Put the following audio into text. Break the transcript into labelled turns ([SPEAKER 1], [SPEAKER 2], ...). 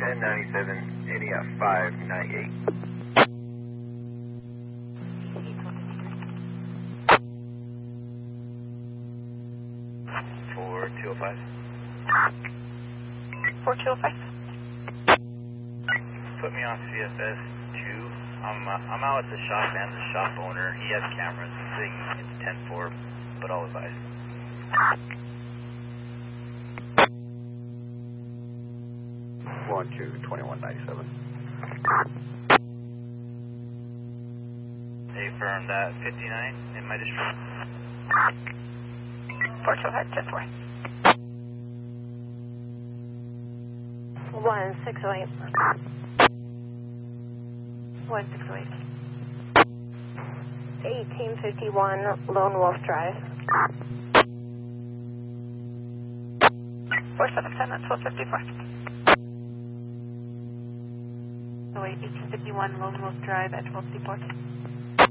[SPEAKER 1] 1097, 80 at 598. 4205.
[SPEAKER 2] 4205.
[SPEAKER 1] Put me on CFS 2. I'm out at the shop and the shop owner. He has cameras saying it's 10-4, but I'll advise. One two 2197. They affirmed that 59 in my district.
[SPEAKER 2] 4205, 10-4. 1608. 1608. 1851 Lone Wolf Drive. 4710 at 1254.
[SPEAKER 3] So 1851 Lone Wolf Drive at 1254.